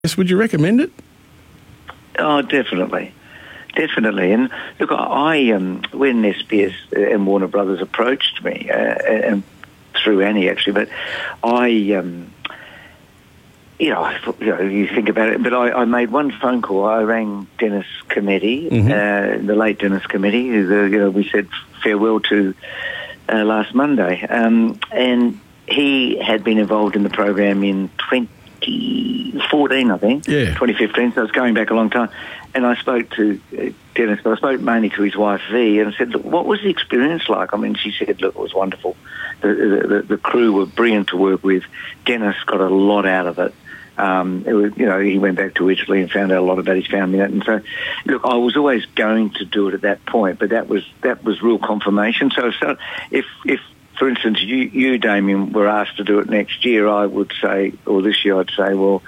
Would you recommend it? Oh, definitely. Definitely. And look, I when SBS and Warner Brothers approached me, and through Annie actually, but you think about it, but I made one phone call. I rang Dennis Cometti, the late Dennis Cometti, who we said farewell to last Monday, and he had been involved in the program in 2014, I think, 2015, so it's going back a long time. And I spoke to Dennis, but I spoke mainly to his wife, V, and I said, look, what was the experience like? I mean, she said, look, it was wonderful. The crew were brilliant to work with. Dennis got a lot out of it. It was, he went back to Italy and found out a lot about his family. And so, look, I was always going to do it at that point, but that was real confirmation. So if for instance, you, Damien, were asked to do it next year, I would say, or this year, I'd say, well,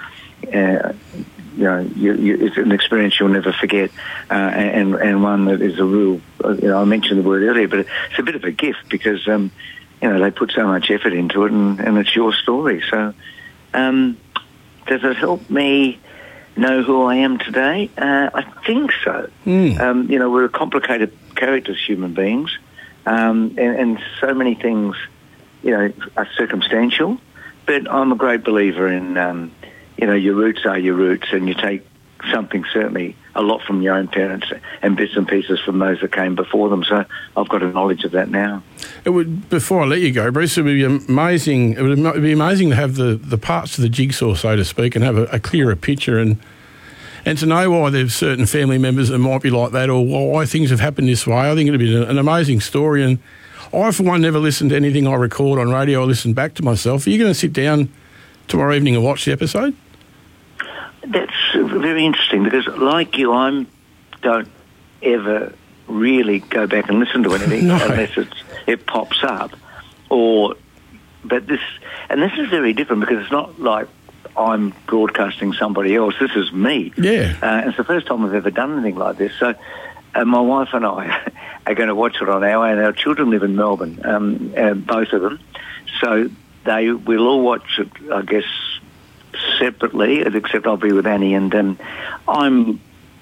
it's an experience you'll never forget, and one that is a real. I mentioned the word earlier, but it's a bit of a gift because they put so much effort into it, and it's your story. So, does it help me know who I am today? I think so. We're complicated characters, human beings. And so many things, are circumstantial, but I'm a great believer in, your roots are your roots, and you take something, certainly a lot from your own parents and bits and pieces from those that came before them. So I've got a knowledge of that now. Before I let you go, Bruce, it would be amazing. It would be amazing to have the parts of the jigsaw, so to speak, and have a clearer picture and to know why there's certain family members that might be like that, or why things have happened this way. I think it'd be an amazing story. And I, for one, never listen to anything I record on radio. I listen back to myself. Are you going to sit down tomorrow evening and watch the episode? That's very interesting because, like you, I don't ever really go back and listen to anything unless it pops up. But this is very different because it's not like I'm broadcasting somebody else. This is me. Yeah. It's the first time I've ever done anything like this. So my wife and I are going to watch it on our own. Our children live in Melbourne, both of them. So we'll all watch it, I guess, separately, except I'll be with Annie. And of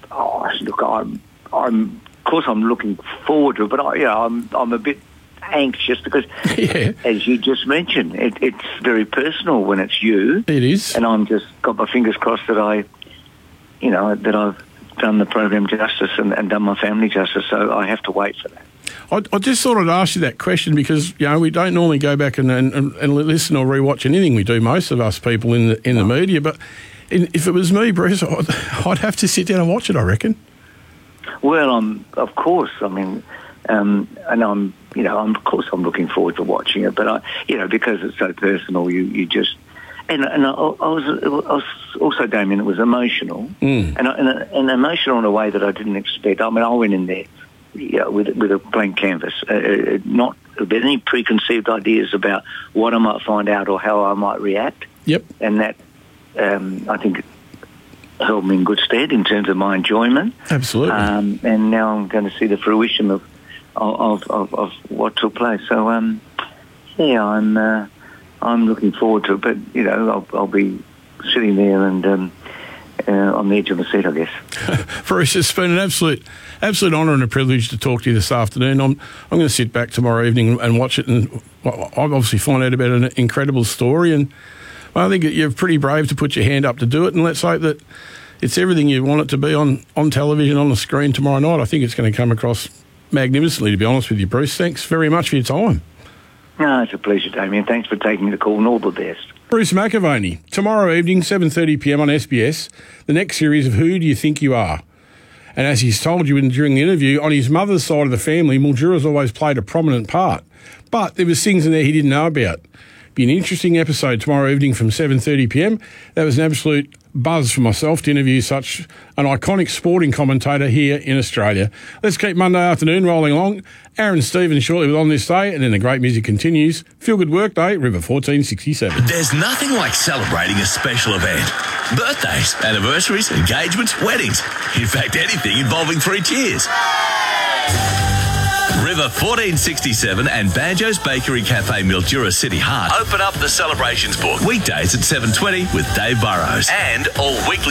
course I'm looking forward to it, but I'm a bit anxious because, as you just mentioned, it's very personal when it's you. It is, and I'm just got my fingers crossed that I've done the program justice and done my family justice. So I have to wait for that. I just thought I'd ask you that question because we don't normally go back and listen or rewatch anything we do. Most of us people in the media, but if it was me, Bruce, I'd have to sit down and watch it, I reckon. Well, of course. I mean, and I'm looking forward to watching it. But because it's so personal, you just and I was also, Damien, it was emotional and emotional in a way that I didn't expect. I mean, I went in there with a blank canvas, not with any preconceived ideas about what I might find out or how I might react. Yep. And that I think held me in good stead in terms of my enjoyment. Absolutely. And now I'm going to see the fruition of what took place. So I'm looking forward to it. But I'll be sitting there and on the edge of the seat, I guess. Bruce, it's been an absolute honour and a privilege to talk to you this afternoon. I'm going to sit back tomorrow evening and watch it, and I'll obviously find out about an incredible story. And I think you're pretty brave to put your hand up to do it, and let's hope that it's everything you want it to be on television, on the screen tomorrow night. I think it's going to come across magnificently, to be honest with you, Bruce. Thanks very much for your time. No, it's a pleasure, Damien. Thanks for taking the call, and all the best. Bruce McAvaney, tomorrow evening, 7:30pm on SBS, the next series of Who Do You Think You Are? And as he's told you during the interview, on his mother's side of the family, Mildura's always played a prominent part. But there was things in there he didn't know about. Be an interesting episode tomorrow evening from 7:30pm. That was an absolute buzz for myself to interview such an iconic sporting commentator here in Australia. Let's keep Monday afternoon rolling along. Aaron Stevens shortly with On This Day, and then the great music continues. Feel Good Work Day, River 1467. There's nothing like celebrating a special event. Birthdays, anniversaries, engagements, weddings. In fact, anything involving 3 cheers. River 1467 and Banjo's Bakery Cafe, Mildura City Heart open up the celebrations book weekdays at 7:20 with Dave Burrows and all weekly